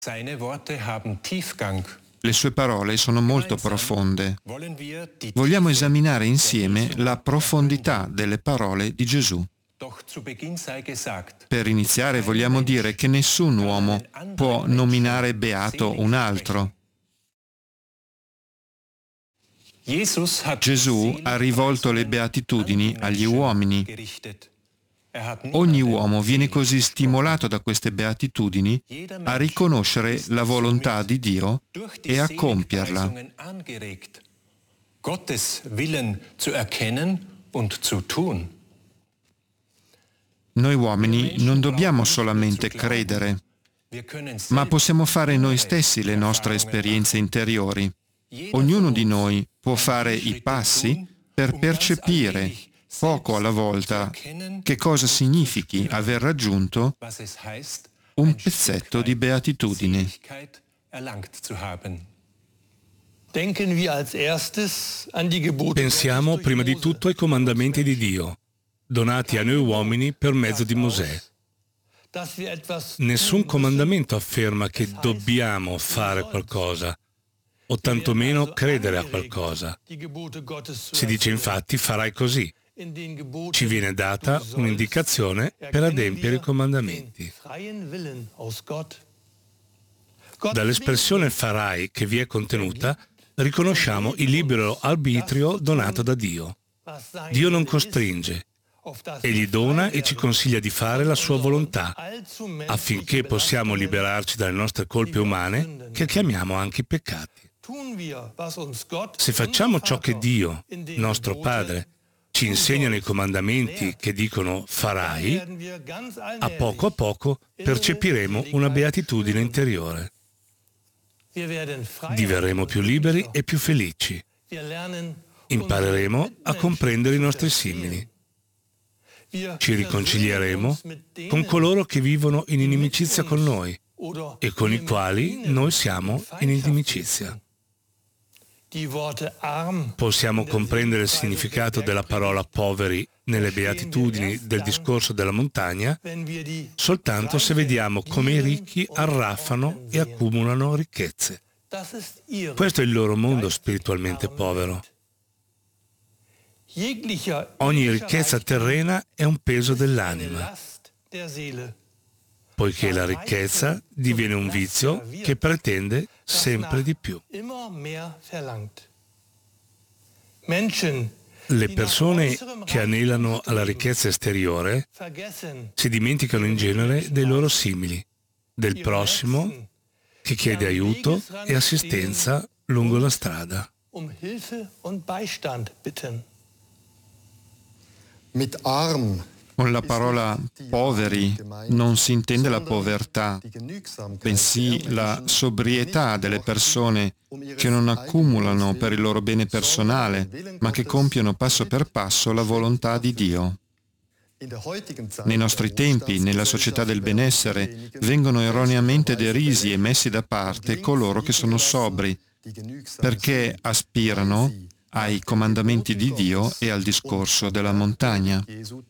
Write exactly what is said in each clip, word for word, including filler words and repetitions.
Le sue parole sono molto profonde. Vogliamo esaminare insieme la profondità delle parole di Gesù. Per iniziare vogliamo dire che nessun uomo può nominare beato un altro. Gesù ha rivolto le beatitudini agli uomini. Ogni uomo viene così stimolato da queste beatitudini a riconoscere la volontà di Dio e a compierla. Noi uomini non dobbiamo solamente credere, ma possiamo fare noi stessi le nostre esperienze interiori. Ognuno di noi può fare i passi per percepire, poco alla volta, che cosa significhi aver raggiunto un pezzetto di beatitudine. Pensiamo prima di tutto ai comandamenti di Dio, donati a noi uomini per mezzo di Mosè. Nessun comandamento afferma che dobbiamo fare qualcosa, o tantomeno credere a qualcosa. Si dice infatti farai così. Ci viene data un'indicazione per adempiere i comandamenti. Dall'espressione farai che vi è contenuta, riconosciamo il libero arbitrio donato da Dio. Dio non costringe, egli dona e ci consiglia di fare la sua volontà, affinché possiamo liberarci dalle nostre colpe umane, che chiamiamo anche i peccati. Se facciamo ciò che Dio, nostro Padre, ci insegna nei comandamenti che dicono farai, a poco a poco percepiremo una beatitudine interiore. Diverremo più liberi e più felici. Impareremo a comprendere i nostri simili. Ci riconcilieremo con coloro che vivono in inimicizia con noi e con i quali noi siamo in inimicizia. Possiamo comprendere il significato della parola poveri nelle beatitudini del discorso della montagna soltanto se vediamo come i ricchi arraffano e accumulano ricchezze. Questo è il loro mondo spiritualmente povero. Ogni ricchezza terrena è un peso dell'anima, poiché la ricchezza diviene un vizio che pretende sempre di più. Le persone che anelano alla ricchezza esteriore si dimenticano in genere dei loro simili, del prossimo che chiede aiuto e assistenza lungo la strada. Con la parola poveri non si intende la povertà, bensì la sobrietà delle persone che non accumulano per il loro bene personale, ma che compiono passo per passo la volontà di Dio. Nei nostri tempi, nella società del benessere, vengono erroneamente derisi e messi da parte coloro che sono sobri, perché aspirano ai comandamenti di Dio e al discorso della montagna.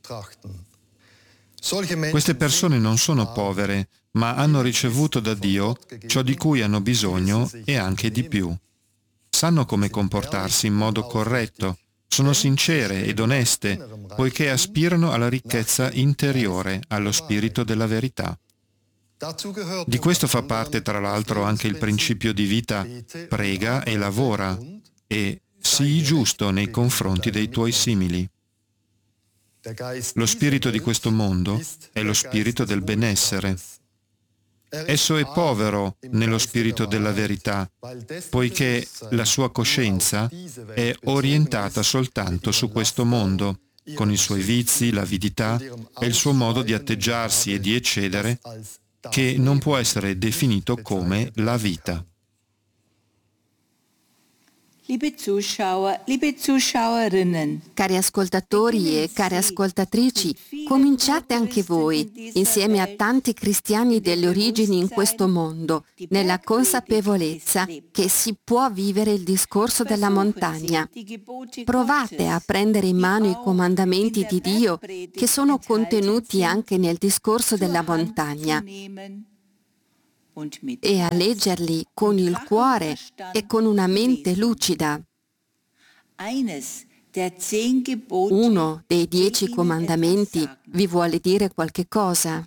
Queste persone non sono povere, ma hanno ricevuto da Dio ciò di cui hanno bisogno e anche di più. Sanno come comportarsi in modo corretto, sono sincere ed oneste, poiché aspirano alla ricchezza interiore, allo spirito della verità. Di questo fa parte, tra l'altro, anche il principio di vita prega e lavora, e sii giusto nei confronti dei tuoi simili. Lo spirito di questo mondo è lo spirito del benessere. Esso è povero nello spirito della verità, poiché la sua coscienza è orientata soltanto su questo mondo, con i suoi vizi, l'avidità e il suo modo di atteggiarsi e di eccedere, che non può essere definito come la vita. Liebe Zuschauer, liebe Zuschauerinnen, cari ascoltatori e care ascoltatrici, cominciate anche voi, insieme a tanti cristiani delle origini in questo mondo, nella consapevolezza che si può vivere il discorso della montagna. Provate a prendere in mano i comandamenti di Dio che sono contenuti anche nel discorso della montagna. e a leggerli con il cuore e con una mente lucida. Uno dei dieci comandamenti vi vuole dire qualche cosa.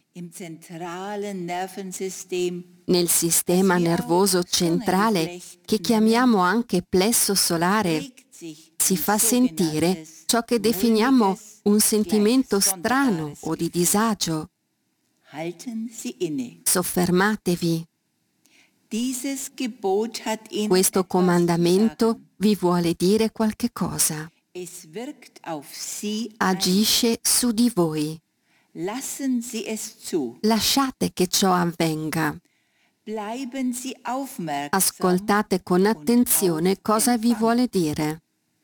Nel sistema nervoso centrale, che chiamiamo anche plesso solare, si fa sentire ciò che definiamo un sentimento strano o di disagio. Soffermatevi. Questo comandamento vi vuole dire qualche cosa. Agisce su di voi. Lasciate che ciò avvenga. Ascoltate con attenzione cosa vi vuole dire.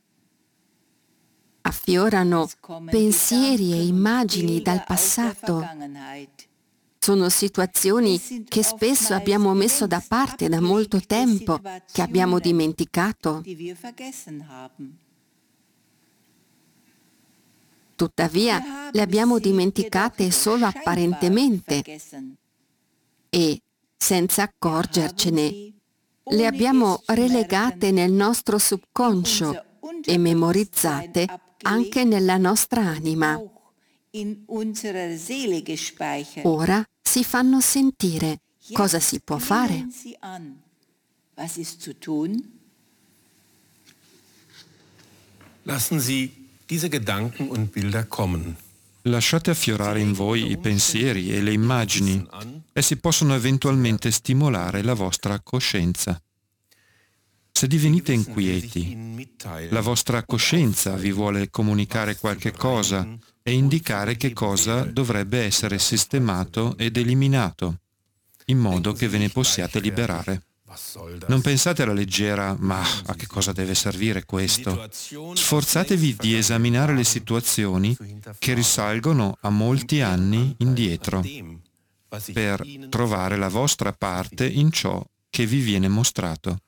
Affiorano pensieri e immagini dal passato. Sono situazioni che spesso abbiamo messo da parte da molto tempo, che abbiamo dimenticato. Tuttavia, le abbiamo dimenticate solo apparentemente e, senza accorgercene, le abbiamo relegate nel nostro subconscio e memorizzate anche nella nostra anima. Ora si fanno sentire. Cosa si può fare? Lassen Sie diese Gedanken und Bilder kommen. Lasciate affiorare in voi i pensieri e le immagini. Essi possono eventualmente stimolare la vostra coscienza. Se divenite inquieti, la vostra coscienza vi vuole comunicare qualche cosa e indicare che cosa dovrebbe essere sistemato ed eliminato, in modo che ve ne possiate liberare. Non pensate alla leggera, ma a che cosa deve servire questo? Sforzatevi di esaminare le situazioni che risalgono a molti anni indietro, per trovare la vostra parte in ciò che vi viene mostrato.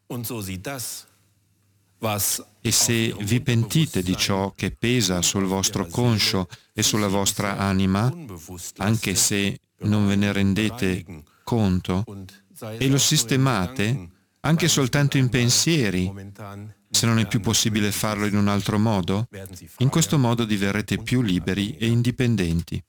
E se vi pentite di ciò che pesa sul vostro conscio e sulla vostra anima, anche se non ve ne rendete conto, e lo sistemate anche soltanto in pensieri, se non è più possibile farlo in un altro modo, in questo modo diverrete più liberi e indipendenti.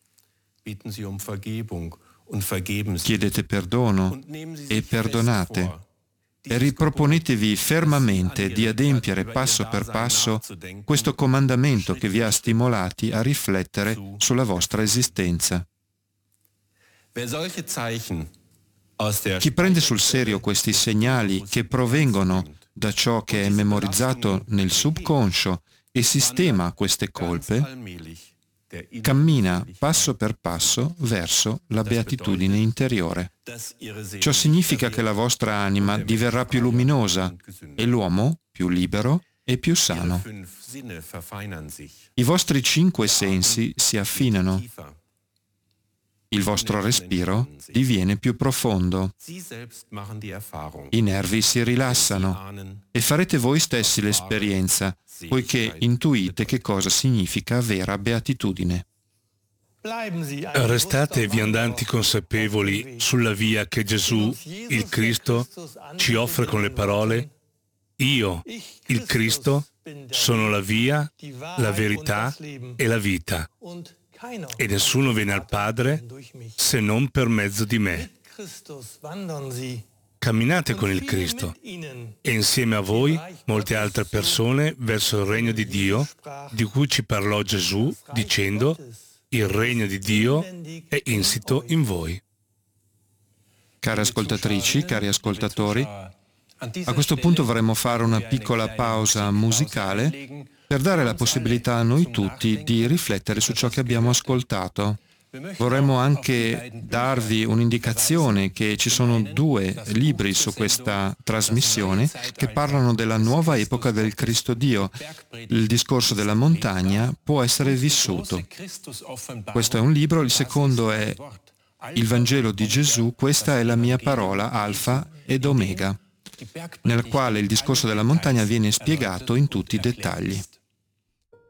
Chiedete perdono e perdonate e riproponetevi fermamente di adempiere passo per passo questo comandamento che vi ha stimolati a riflettere sulla vostra esistenza. Chi prende sul serio questi segnali che provengono da ciò che è memorizzato nel subconscio e sistema queste colpe, cammina passo per passo verso la beatitudine interiore. Ciò significa che la vostra anima diverrà più luminosa e l'uomo più libero e più sano. I vostri cinque sensi si affinano. Il vostro respiro diviene più profondo. I nervi si rilassano e farete voi stessi l'esperienza, poiché intuite che cosa significa vera beatitudine. Restate viandanti consapevoli sulla via che Gesù, il Cristo, ci offre con le parole: Io, il Cristo, sono la via, la verità e la vita. E nessuno viene al Padre se non per mezzo di me. Camminate con il Cristo e insieme a voi molte altre persone verso il regno di Dio, di cui ci parlò Gesù dicendo: il regno di Dio è insito in voi. Care ascoltatrici, cari ascoltatori, a questo punto vorremmo fare una piccola pausa musicale per dare la possibilità a noi tutti di riflettere su ciò che abbiamo ascoltato. Vorremmo anche darvi un'indicazione che ci sono due libri su questa trasmissione che parlano della nuova epoca del Cristo Dio. Il discorso della montagna può essere vissuto. Questo è un libro, il secondo è Il Vangelo di Gesù, questa è la mia parola, Alfa ed Omega, nel quale il discorso della montagna viene spiegato in tutti i dettagli.